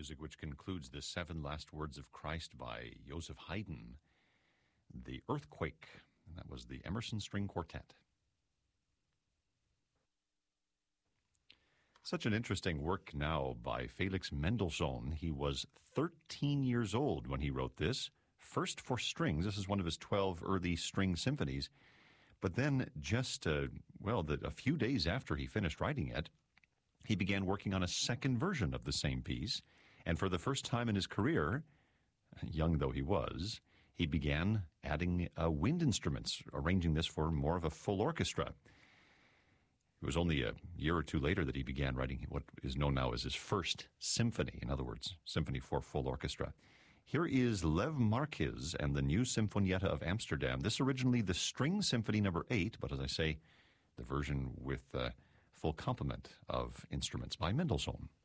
music which concludes the Seven Last Words of Christ by Joseph Haydn, The Earthquake, and that was the Emerson String Quartet. Such an interesting work now by Felix Mendelssohn. He was 13 years old when he wrote this, first for strings. This is one of his 12 early string symphonies. But then just, a few days after he finished writing it, he began working on a second version of the same piece. And for the first time in his career, young though he was, he began adding wind instruments, arranging this for more of a full orchestra. It was only a year or two later that he began writing what is known now as his first symphony, in other words, symphony for full orchestra. Here is Lev Marquez and the New Sinfonietta of Amsterdam. This originally the String Symphony No. 8, but as I say, the version with full complement of instruments by Mendelssohn.